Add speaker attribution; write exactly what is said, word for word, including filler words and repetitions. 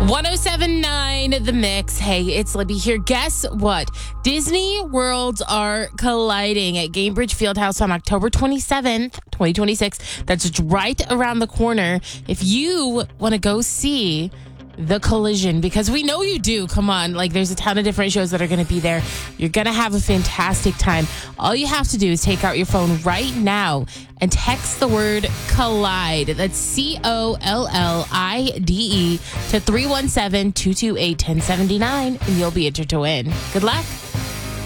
Speaker 1: one oh seven point nine The Mix. Hey, it's Libby here. Guess what? Disney worlds are colliding at Gainbridge Fieldhouse on October twenty-seventh, twenty twenty-six. That's right around the corner. If you want to go see the collision, because we know you do. Come on. Like, there's a ton of different shows that are going to be there. You're going to have a fantastic time. All you have to do is take out your phone right now and text the word collide. That's C O L L I D E to three one seven, two two eight, one oh seven nine, and you'll be entered to win. Good luck.